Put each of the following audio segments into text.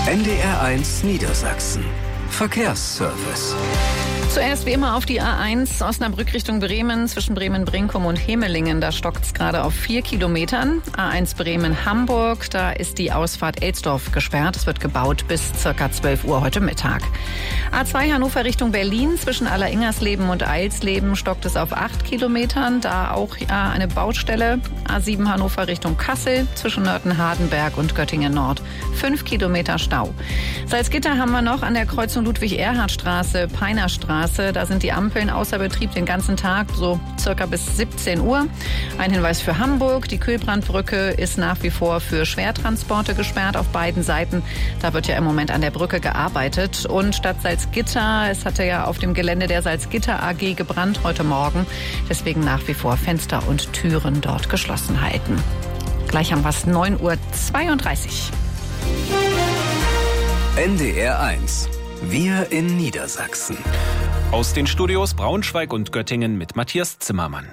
NDR1 Niedersachsen. Verkehrsservice. Zuerst wie immer auf die A1 Osnabrück Richtung Bremen, zwischen Bremen-Brinkum und Hemelingen. Da stockt es gerade auf 4 Kilometern. A1 Bremen-Hamburg, da ist die Ausfahrt Elsdorf gesperrt. Es wird gebaut bis ca. 12 Uhr heute Mittag. A2 Hannover Richtung Berlin, zwischen Alleringers-Leben und Eilsleben stockt es auf 8 Kilometern. Da auch eine Baustelle. A7 Hannover Richtung Kassel, zwischen Nörten-Hardenberg und Göttingen Nord. 5 Kilometer Stau. Salzgitter haben wir noch an der Kreuzung Ludwig-Erhard-Straße, Peinerstraße. Da sind die Ampeln außer Betrieb den ganzen Tag, so circa bis 17 Uhr. Ein Hinweis für Hamburg. Die Kühlbrandbrücke ist nach wie vor für Schwertransporte gesperrt auf beiden Seiten. Da wird ja im Moment an der Brücke gearbeitet. Und Stadt Salzgitter, es hatte ja auf dem Gelände der Salzgitter AG gebrannt heute Morgen. Deswegen nach wie vor Fenster und Türen dort geschlossen halten. Gleich haben wir es 9:32 Uhr. NDR1. Wir in Niedersachsen. Aus den Studios Braunschweig und Göttingen mit Matthias Zimmermann.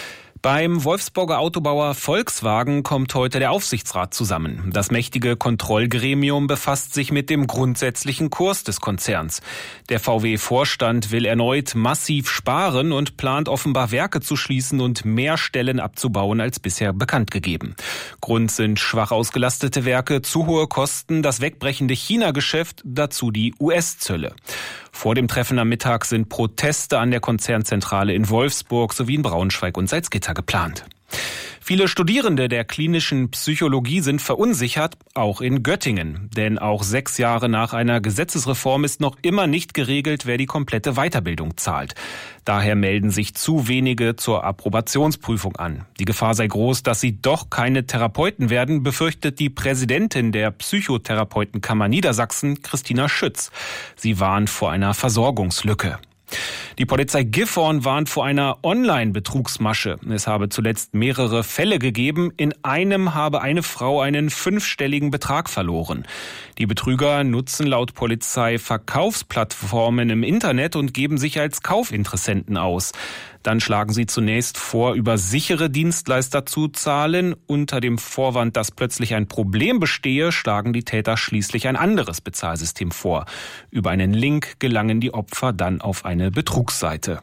Beim Wolfsburger Autobauer Volkswagen kommt heute der Aufsichtsrat zusammen. Das mächtige Kontrollgremium befasst sich mit dem grundsätzlichen Kurs des Konzerns. Der VW-Vorstand will erneut massiv sparen und plant offenbar Werke zu schließen und mehr Stellen abzubauen als bisher bekannt gegeben. Grund sind schwach ausgelastete Werke, zu hohe Kosten, das wegbrechende China-Geschäft, dazu die US-Zölle. Vor dem Treffen am Mittag sind Proteste an der Konzernzentrale in Wolfsburg sowie in Braunschweig und Salzgitter geplant. Viele Studierende der klinischen Psychologie sind verunsichert, auch in Göttingen. Denn auch 6 Jahre nach einer Gesetzesreform ist noch immer nicht geregelt, wer die komplette Weiterbildung zahlt. Daher melden sich zu wenige zur Approbationsprüfung an. Die Gefahr sei groß, dass sie doch keine Therapeuten werden, befürchtet die Präsidentin der Psychotherapeutenkammer Niedersachsen, Christina Schütz. Sie warnt vor einer Versorgungslücke. Die Polizei Gifhorn warnt vor einer Online-Betrugsmasche. Es habe zuletzt mehrere Fälle gegeben. In einem habe eine Frau einen 5-stelligen Betrag verloren. Die Betrüger nutzen laut Polizei Verkaufsplattformen im Internet und geben sich als Kaufinteressenten aus. Dann schlagen sie zunächst vor, über sichere Dienstleister zu zahlen. Unter dem Vorwand, dass plötzlich ein Problem bestehe, schlagen die Täter schließlich ein anderes Bezahlsystem vor. Über einen Link gelangen die Opfer dann auf eine Betrugsseite.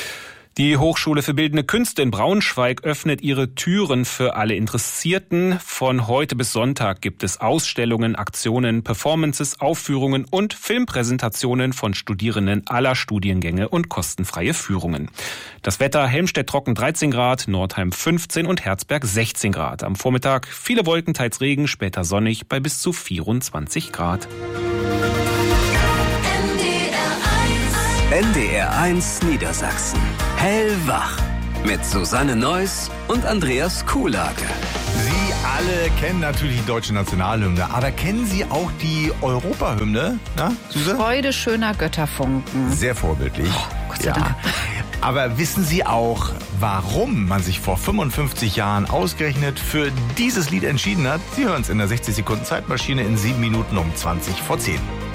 Die Hochschule für Bildende Künste in Braunschweig öffnet ihre Türen für alle Interessierten. Von heute bis Sonntag gibt es Ausstellungen, Aktionen, Performances, Aufführungen und Filmpräsentationen von Studierenden aller Studiengänge und kostenfreie Führungen. Das Wetter: Helmstedt trocken 13 Grad, Nordheim 15 und Herzberg 16 Grad. Am Vormittag viele Wolken, teils Regen, später sonnig bei bis zu 24 Grad. NDR1 Niedersachsen. Hellwach. Mit Susanne Neuss und Andreas Kuhlage. Sie alle kennen natürlich die deutsche Nationalhymne, aber kennen Sie auch die Europahymne? Na, Suse? Freude schöner Götterfunken. Sehr vorbildlich. Gott sei Dank. Aber wissen Sie auch, warum man sich vor 55 Jahren ausgerechnet für dieses Lied entschieden hat? Sie hören es in der 60 Sekunden Zeitmaschine in 7 Minuten um 20 vor 10.